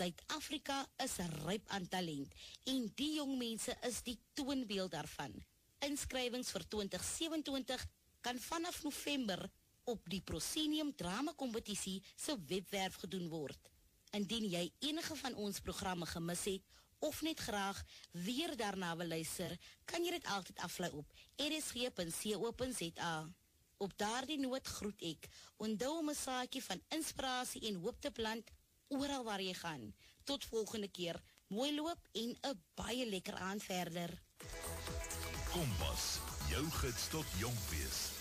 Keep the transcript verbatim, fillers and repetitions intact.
Suid-Afrika is ryp aan talent en die jong mense is die toonbeeld daarvan. Inskrywings vir twintig sewenentwintig kan vanaf November op die Proscenium Drama Kompetisie se webwerf gedoen word. Indien jy enige van ons programme gemis het of net graag weer daarna wil luister, kan jy dit altyd aflaai op r s g punt co punt z a. Op daardie noot groet ek, onthou om 'n saadjie van inspirasie en hoop te plant oral waar jy gaan. Tot volgende keer, mooi loop en 'n baie lekker aand verder. Kompas, jou gids tot jong wees.